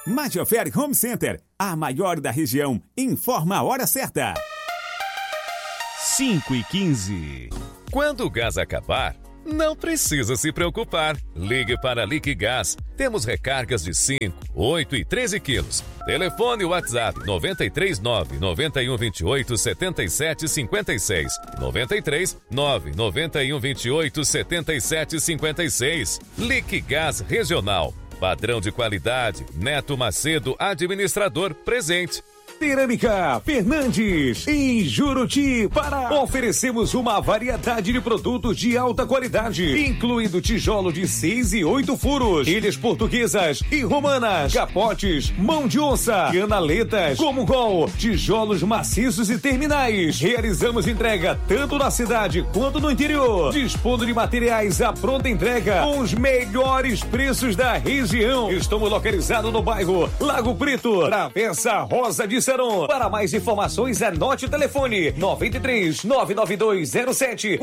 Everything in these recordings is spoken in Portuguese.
Maggioferi Home Center, a maior da região, informa a hora certa. 5h15. Quando o gás acabar, não precisa se preocupar. Ligue para a Liquigás. Temos recargas de 5, 8 e 13 quilos. Telefone WhatsApp 939-9128-7756. 93-99128-7756. Liquigás Regional. Padrão de qualidade. Neto Macedo, administrador, presente. Cerâmica Fernandes, em Juruti, Pará. Oferecemos uma variedade de produtos de alta qualidade, incluindo tijolo de 6 e 8 furos, ilhas portuguesas e romanas, capotes, mão de onça, canaletas, como gol, tijolos maciços e terminais. Realizamos entrega tanto na cidade quanto no interior, dispondo de materiais à pronta entrega com os melhores preços da região. Estamos localizados no bairro Lago Preto, Travessa Rosa de Saron. Para mais informações, anote o telefone 93 99207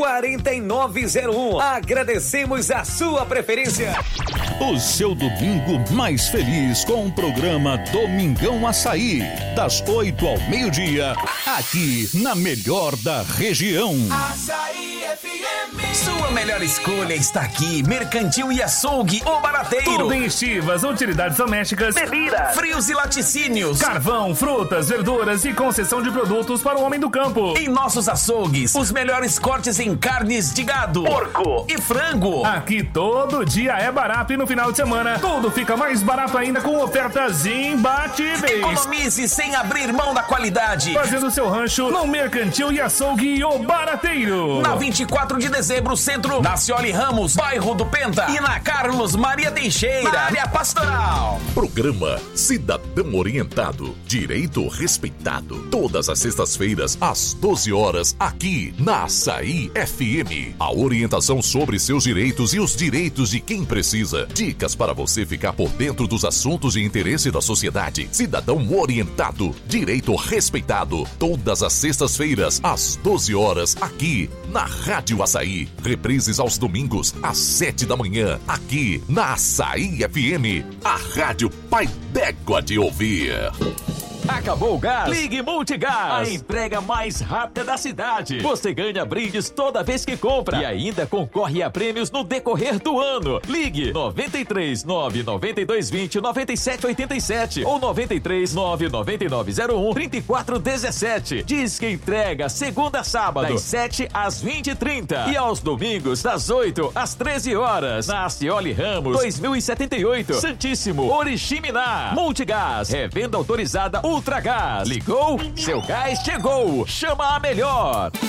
4901. Agradecemos a sua preferência. O seu domingo mais feliz com o programa Domingão Açaí, das 8 ao meio-dia, aqui na melhor da região. Açaí FM. Sua melhor escolha está aqui. Mercantil e Açougue, o Barateiro. Tudo em estivas, utilidades domésticas, bebida, frios e laticínios, carvão, frutas, verduras e concessão de produtos para o homem do campo. Em nossos açougues, os melhores cortes em carnes de gado, porco e frango. Aqui todo dia é barato e no final de semana tudo fica mais barato ainda com ofertas imbatíveis. Economize sem abrir mão da qualidade. Fazendo seu rancho no Mercantil e Açougue, o Barateiro. Na 24 de dezembro, centro, na Cioli Ramos, bairro do Penta. E na Carlos Maria Teixeira, na área pastoral. Programa Cidadão Orientado. Direito respeitado. Todas as sextas-feiras, às 12 horas, aqui na Açaí FM. A orientação sobre seus direitos e os direitos de quem precisa. Dicas para você ficar por dentro dos assuntos de interesse da sociedade. Cidadão Orientado. Direito respeitado. Todas as sextas-feiras, às 12 horas, aqui na Rádio Açaí. Reprises aos domingos, às 7 da manhã, aqui na Açaí FM. A Rádio Pai d'Égua de ouvir. Acabou o gás? Ligue Multigás. A entrega mais rápida da cidade. Você ganha brindes toda vez que compra. E ainda concorre a prêmios no decorrer do ano. Ligue 93 992 20 97 87 ou 93 99901 34 17. Diz que entrega segunda a sábado, das 7 às 20h30. E aos domingos, das 8 às 13 horas. Na Cioli Ramos, 2078. Santíssimo, Oriximiná. Multigás. Revenda autorizada Ultragás. Ligou? Seu gás chegou. Chama a melhor.